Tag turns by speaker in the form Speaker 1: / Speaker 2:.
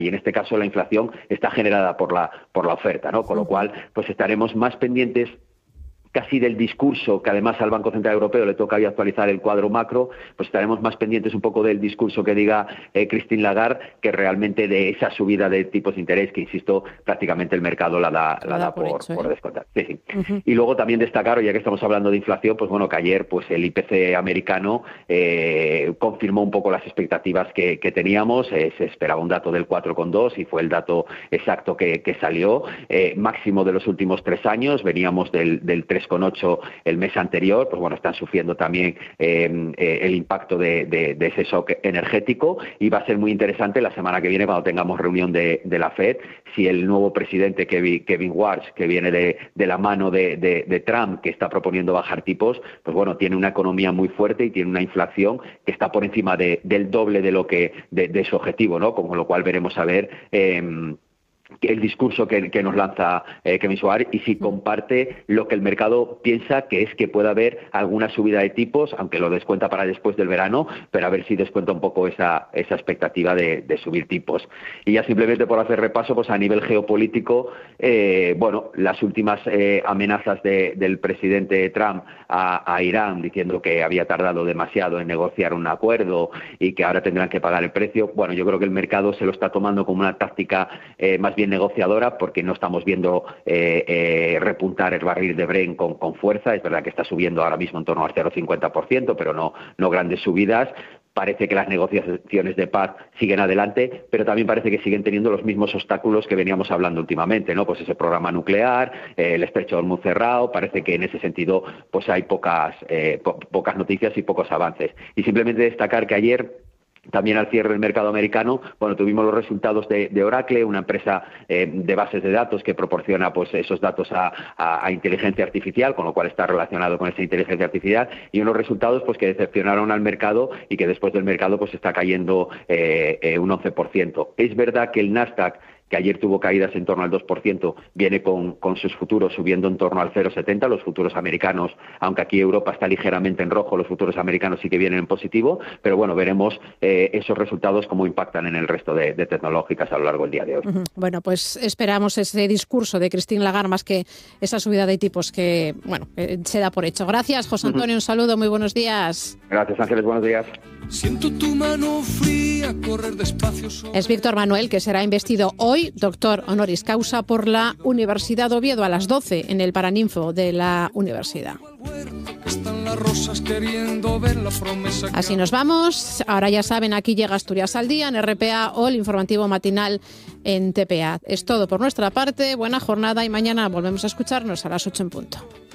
Speaker 1: y en este caso la inflación está generada por la oferta, ¿no? Con lo cual, pues estaremos más pendientes casi del discurso, que además al Banco Central Europeo le toca hoy actualizar el cuadro macro, pues estaremos más pendientes un poco del discurso que diga Christine Lagarde, que realmente de esa subida de tipos de interés, que insisto, prácticamente el mercado la da por descontar. Sí. Y luego también destacar, ya que estamos hablando de inflación, pues bueno, que ayer pues el IPC americano confirmó un poco las expectativas que teníamos. Se esperaba un dato del 4,2 y fue el dato exacto que salió, máximo de los últimos 3 años. Veníamos del 3,8 el mes anterior. Pues bueno, están sufriendo también el impacto de ese shock energético, y va a ser muy interesante la semana que viene, cuando tengamos reunión de la FED, si el nuevo presidente Kevin Warsh, que viene de la mano de Trump, que está proponiendo bajar tipos, pues bueno, tiene una economía muy fuerte y tiene una inflación que está por encima del doble de su objetivo, ¿no? Con lo cual veremos a ver el discurso que nos lanza Kevin Warsh, y si comparte lo que el mercado piensa, que es que puede haber alguna subida de tipos, aunque lo descuenta para después del verano, pero a ver si descuenta un poco esa expectativa de subir tipos. Y ya simplemente por hacer repaso, pues a nivel geopolítico, bueno, las últimas amenazas del presidente Trump a Irán, diciendo que había tardado demasiado en negociar un acuerdo y que ahora tendrán que pagar el precio, bueno, yo creo que el mercado se lo está tomando como una táctica más bien negociadora, porque no estamos viendo repuntar el barril de Brent con fuerza. Es verdad que está subiendo ahora mismo en torno al 0,50%, pero no grandes subidas. Parece que las negociaciones de paz siguen adelante, pero también parece que siguen teniendo los mismos obstáculos que veníamos hablando últimamente, ¿no? Pues ese programa nuclear, el estrecho de Hormuz cerrado. Parece que en ese sentido pues hay pocas noticias y pocos avances. Y simplemente destacar que ayer, también al cierre del mercado americano, bueno, tuvimos los resultados de Oracle, una empresa de bases de datos que proporciona pues esos datos a inteligencia artificial, con lo cual está relacionado con esa inteligencia artificial, y unos resultados pues que decepcionaron al mercado, y que después del mercado pues está cayendo un 11%. Es verdad que el Nasdaq, que ayer tuvo caídas en torno al 2%, viene con sus futuros subiendo en torno al 0,70, los futuros americanos, aunque aquí Europa está ligeramente en rojo, los futuros americanos sí que vienen en positivo, pero bueno, veremos esos resultados cómo impactan en el resto de tecnológicas a lo largo del día de hoy.
Speaker 2: Bueno, pues esperamos ese discurso de Christine Lagarde, más que esa subida de tipos que, bueno, se da por hecho. Gracias, José Antonio, un saludo, muy buenos días.
Speaker 1: Gracias, Ángeles, buenos días.
Speaker 3: Siento tu mano fría correr despacio.
Speaker 2: Es Víctor Manuel, que será investido hoy doctor honoris causa por la Universidad de Oviedo a las 12 en el Paraninfo de la universidad. Así nos vamos. Ahora ya saben, aquí llega Asturias al Día en RPA o el informativo matinal en TPA. Es todo por nuestra parte. Buena jornada y mañana volvemos a escucharnos a las 8 en punto.